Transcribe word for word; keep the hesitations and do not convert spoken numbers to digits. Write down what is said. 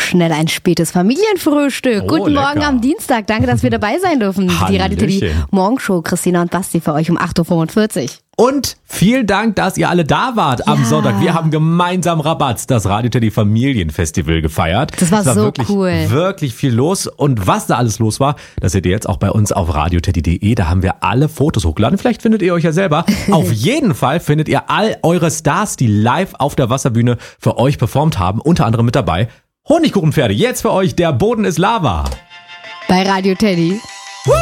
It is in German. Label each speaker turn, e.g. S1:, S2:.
S1: schnell ein spätes Familienfrühstück.
S2: Oh,
S1: Guten
S2: lecker.
S1: Morgen am Dienstag. Danke, dass wir dabei sein dürfen. Die Radio Teddy Morgenshow. Christina und Basti für euch um acht Uhr fünfundvierzig.
S2: Und vielen Dank, dass ihr alle da wart am
S1: Ja.
S2: Sonntag. Wir haben gemeinsam Rabatz, das Radio Teddy Familienfestival gefeiert.
S1: Das war so
S2: wirklich,
S1: cool.
S2: Wirklich viel los. Und was da alles los war, das seht ihr jetzt auch bei uns auf radioteddy punkt de. Da haben wir alle Fotos hochgeladen. Vielleicht findet ihr euch ja selber. Auf jeden Fall findet ihr all eure Stars, die live auf der Wasserbühne für euch performt haben. Unter anderem mit dabei Honigkuchenpferde. Jetzt für euch, der Boden ist Lava.
S1: Bei Radio Teddy.